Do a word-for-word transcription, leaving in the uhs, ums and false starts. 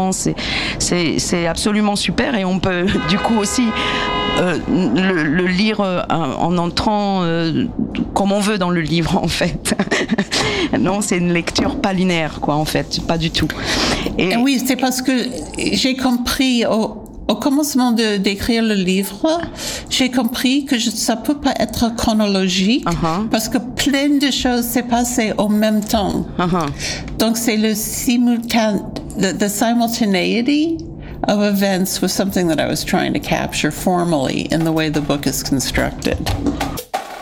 temps. C'est, c'est, c'est absolument super et on peut du coup aussi euh, le, le lire euh, en entrant euh, comme on veut dans le livre en fait. Non, c'est une lecture pas linéaire quoi en fait, pas du tout. Et oui, c'est parce que j'ai compris au, au commencement de d'écrire le livre, j'ai compris que je, ça peut pas être chronologique uh-huh. parce que plein de choses s'est passé au même temps. Uh-huh. Donc c'est le simultan the, the simultaneity of events was something that I was trying to capture formally in the way the book is constructed.